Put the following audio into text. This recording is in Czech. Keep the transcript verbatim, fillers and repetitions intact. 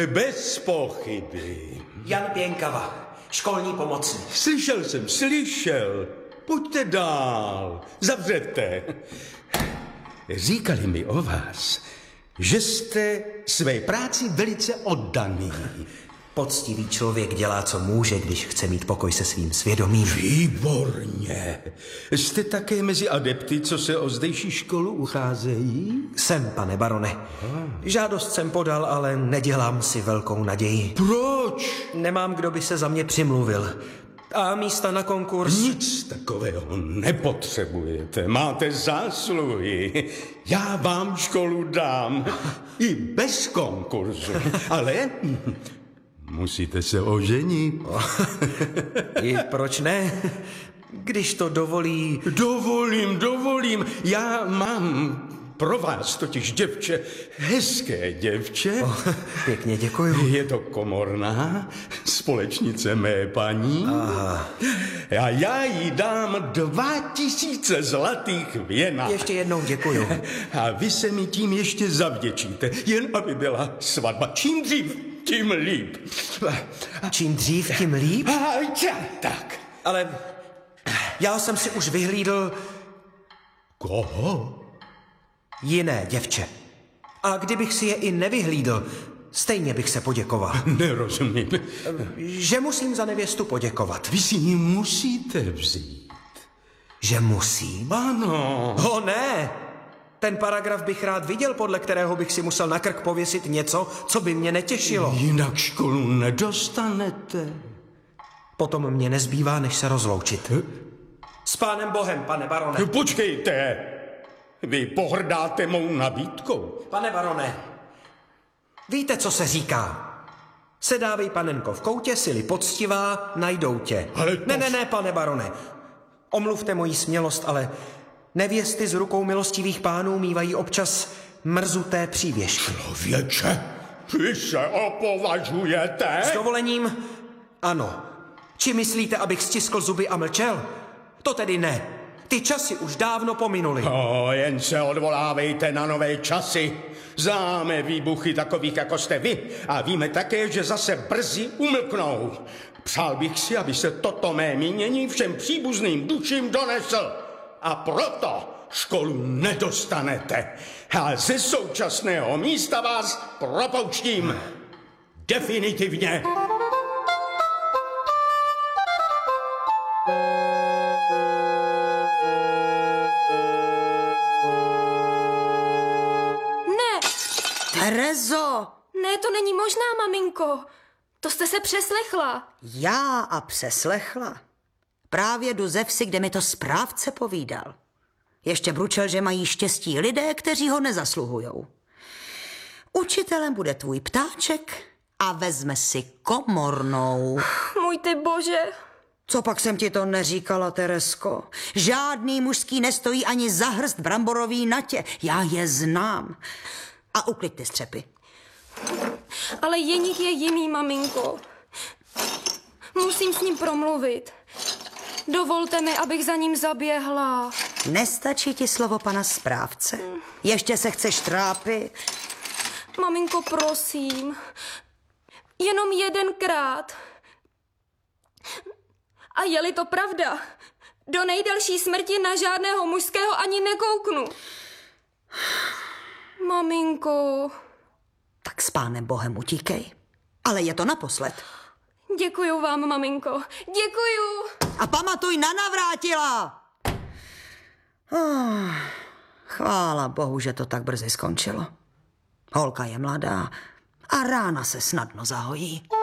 Bez pochyby. Jan Pěnkava, školní pomocník. Slyšel jsem, slyšel. Pojďte dál, zavřete. Říkali mi o vás, že jste své práci velice oddaný. Poctivý člověk dělá, co může, když chce mít pokoj se svým svědomím. Výborně. Jste také mezi adepty, co se o zdejší školu ucházejí? Jsem, pane barone. Žádost jsem podal, ale nedělám si velkou naději. Proč? Nemám, kdo by se za mě přimluvil. A místa na konkurs? Nic takového nepotřebujete. Máte zásluhy. Já vám školu dám. I bez konkurzu. Ale musíte se oženit. I proč ne? Když to dovolí... Dovolím, dovolím. Já mám pro vás totiž děvče, hezké děvče. Oh, pěkně děkuju. Je to komorná, společnice mé paní. Aha. A já jí dám dva tisíce zlatých věna. Ještě jednou děkuju. A vy se mi tím ještě zavděčíte, jen aby byla svatba. Čím dřív, tím líp. Čím dřív, tím líp? A tak. Ale já jsem si už vyhlídl... Koho? Jiné děvče. A kdybych si je i nevyhlídl, stejně bych se poděkoval. Nerozumím. Že musím za nevěstu poděkovat. Vy si ji musíte vzít. Že musím? Ano. O ne! Ten paragraf bych rád viděl, podle kterého bych si musel na krk pověsit něco, co by mě netěšilo. Jinak školu nedostanete. Potom mě nezbývá, než se rozloučit. S pánem Bohem, pane barone. Počkejte. Vy pohrdáte mou nabídkou. Pane barone, víte, co se říká? Sedávej, panenko, v koutě, sily poctivá, najdou tě. Ale to... Ne, ne, ne, pane barone. Omluvte moji smělost, ale nevěsty z rukou milostivých pánů mívají občas mrzuté přívěšky. Člověče, vy se opovažujete? S dovolením, ano. Či myslíte, abych stiskl zuby a mlčel? To tedy ne. Ty časy už dávno pominuly. O, jen se odvolávejte na nové časy. Známe výbuchy takových, jako jste vy. A víme také, že zase brzy umlknou. Přál bych si, aby se toto mé mínění všem příbuzným duším donesl. A proto školu nedostanete. A ze současného místa vás propouštím. Definitivně. Terezo! Ne, to není možná, maminko. To jste se přeslechla. Já a přeslechla. Právě jdu ze vsi, kde mi to správce povídal. Ještě bručel, že mají štěstí lidé, kteří ho nezasluhujou. Učitelem bude tvůj ptáček a vezme si komornou. Můj ty bože. Co pak jsem ti to neříkala, Teresko? Žádný mužský nestojí ani za hrst bramborový na tě. Já je znám. A uklid ty střepy. Ale Jeník je jiný, maminko. Musím s ním promluvit. Dovolte mi, abych za ním zaběhla. Nestačí ti slovo pana správce? Ještě se chceš trápit? Maminko, prosím. Jenom jedenkrát. A je-li to pravda, do nejdelší smrti na žádného mužského ani nekouknu. Maminko. Tak s pánem Bohem utíkej. Ale je to naposled. Děkuju vám, maminko. Děkuju. A pamatuj na navrátila. Oh, chvála Bohu, že to tak brzy skončilo. Holka je mladá a rána se snadno zahojí.